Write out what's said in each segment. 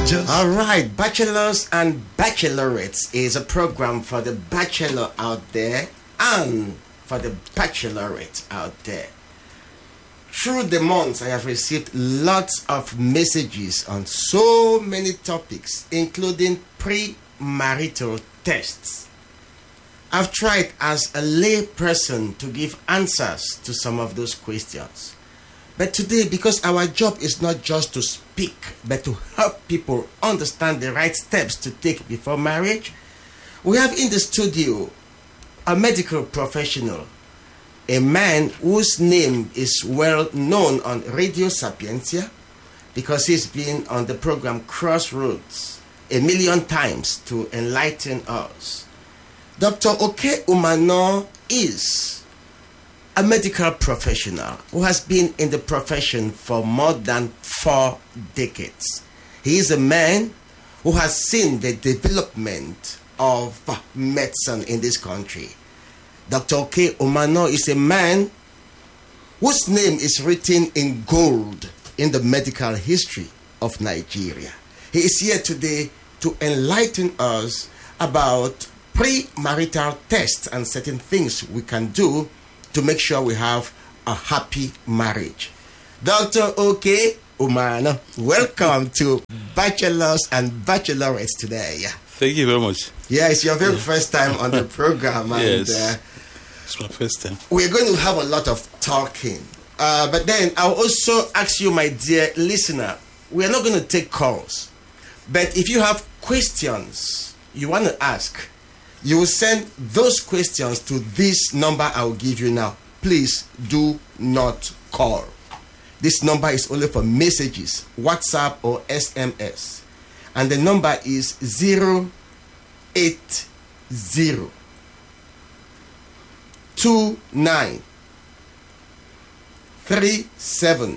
All right, Bachelors and Bachelorettes is a program for the bachelor out there and for the bachelorette out there. Through the months, I have received lots of messages on so many topics, including pre-marital tests. I've tried as a lay person to give answers to some of those questions. But today, because our job is not just to speak, but to help people understand the right steps to take before marriage, we have in the studio a medical professional, a man whose name is well known on Radio Sapientia because he's been on the program Crossroads a million times to enlighten us. Dr. Oke Umano is a medical professional who has been in the profession for more than 4 decades. He is a man who has seen the development of medicine in this country. Dr. Oke Umano is a man whose name is written in gold in the medical history of Nigeria. He is here today to enlighten us about pre-marital tests and certain things we can do to make sure we have a happy marriage. Dr. Oke Umano, welcome to Bachelors and Bachelorettes today. Thank you very much. Yeah, it's your very first time on the program. And, yes, it's my first time. We're going to have a lot of talking. But then I'll also ask you, my dear listener, we are not going to take calls. But if you have questions you want to ask, you will send those questions to this number I will give you now. Please do not call. This number is only for messages, WhatsApp or SMS. And the number is 080 29 37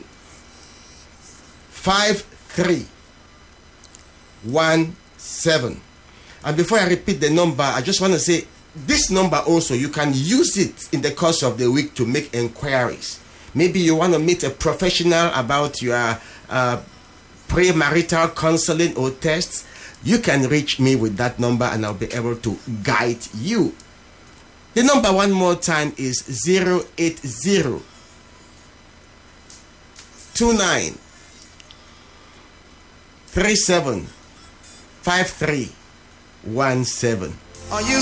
53 17. And before I repeat the number, I just want to say this number also, you can use it in the course of the week to make inquiries. Maybe you want to meet a professional about your premarital counseling or tests. You can reach me with that number and I'll be able to guide you. The number one more time is 080 29 37 53 17. Are you